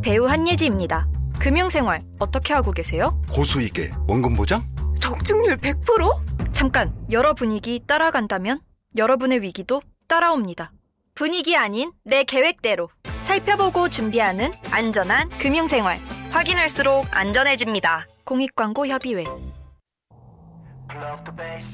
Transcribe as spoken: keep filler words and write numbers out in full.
배우 한예지입니다. 금융생활 어떻게 하고 계세요? 고수익에 원금 보장? 적중률 백 퍼센트? 잠깐, 여러 분위기 따라간다면 여러분의 위기도 따라옵니다. 분위기 아닌 내 계획대로 살펴보고 준비하는 안전한 금융생활. 확인할수록 안전해집니다. 공익광고협의회.